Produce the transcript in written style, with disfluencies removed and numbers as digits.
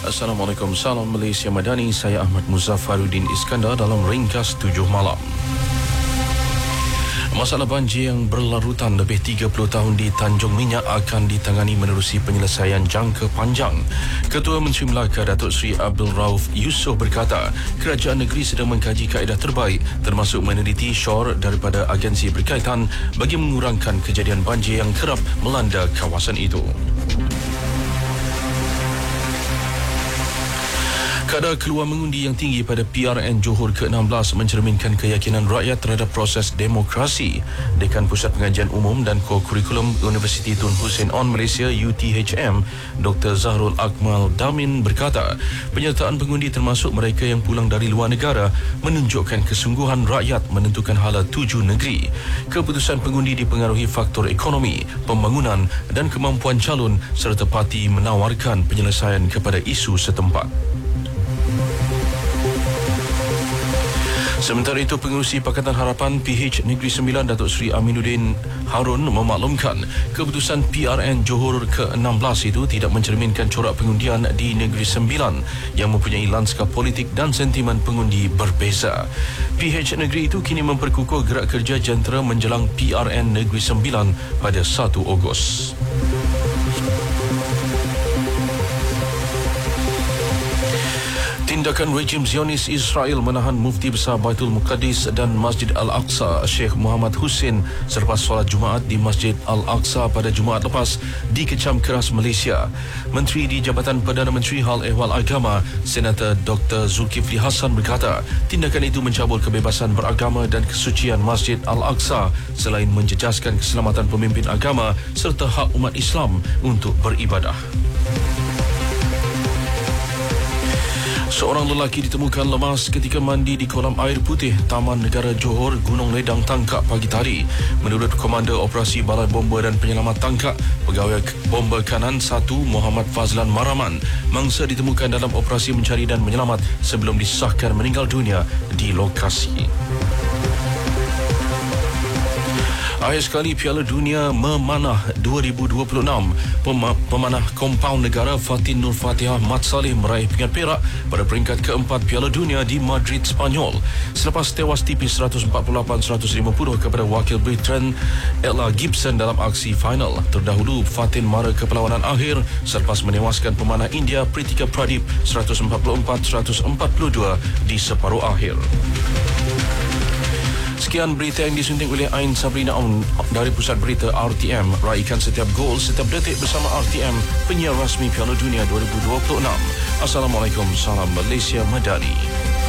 Assalamualaikum, salam Malaysia Madani. Saya Ahmad Muzaffaruddin Iskandar dalam Ringkas 7 Malam. Masalah banjir yang berlarutan lebih 30 tahun di Tanjung Minyak akan ditangani menerusi penyelesaian jangka panjang. Ketua Menteri Melaka Datuk Seri Abdul Rauf Yusof berkata, kerajaan negeri sedang mengkaji kaedah terbaik termasuk meneliti syur daripada agensi berkaitan bagi mengurangkan kejadian banjir yang kerap melanda kawasan itu. Kadar keluar mengundi yang tinggi pada PRN Johor ke-16 mencerminkan keyakinan rakyat terhadap proses demokrasi. Dekan Pusat Pengajian Umum dan Kurikulum Universiti Tun Hussein On Malaysia UTHM, Dr. Zahrul Akmal Damin berkata, penyertaan pengundi termasuk mereka yang pulang dari luar negara menunjukkan kesungguhan rakyat menentukan hala tuju negeri. Keputusan pengundi dipengaruhi faktor ekonomi, pembangunan dan kemampuan calon serta parti menawarkan penyelesaian kepada isu setempat. Sementara itu, Pengerusi Pakatan Harapan PH Negeri Sembilan Datuk Seri Aminuddin Harun memaklumkan keputusan PRN Johor ke-16 itu tidak mencerminkan corak pengundian di Negeri Sembilan yang mempunyai lanskap politik dan sentimen pengundi berbeza. PH Negeri itu kini memperkukuh gerak kerja jentera menjelang PRN Negeri Sembilan pada 1 Ogos. Tindakan rejim Zionis Israel menahan Mufti Besar Baitul Muqaddis dan Masjid Al-Aqsa Sheikh Muhammad Hussein selepas solat Jumaat di Masjid Al-Aqsa pada Jumaat lepas dikecam keras Malaysia. Menteri di Jabatan Perdana Menteri Hal Ehwal Agama Senator Dr. Zulkifli Hassan berkata, tindakan itu mencabul kebebasan beragama dan kesucian Masjid Al-Aqsa selain menjejaskan keselamatan pemimpin agama serta hak umat Islam untuk beribadah. Seorang lelaki ditemukan lemas ketika mandi di kolam air putih Taman Negara Johor, Gunung Ledang Tangkak pagi tadi. Menurut Komander Operasi Balai Bomba dan Penyelamat Tangkak, Pegawai Bomba Kanan 1 Muhammad Fazlan Maraman, mangsa ditemukan dalam operasi mencari dan menyelamat sebelum disahkan meninggal dunia di lokasi. Akhir sekali, Piala Dunia Memanah 2026. Pemanah kompaun negara Fatin Nur Fatihah Mat Saleh meraih pingat perak pada peringkat keempat Piala Dunia di Madrid, Spanyol. Selepas tewas tipis 148-150 kepada wakil Britain Ella Gibson dalam aksi final. Terdahulu, Fatin mara ke perlawanan akhir selepas menewaskan pemanah India Pritika Pradip 144-142 di separuh akhir. Sekian berita yang disunting oleh Ain Sabrina Aun dari Pusat Berita RTM. Raikan setiap gol, setiap detik bersama RTM, penyiar rasmi Piala Dunia 2026. Assalamualaikum, salam Malaysia Madani.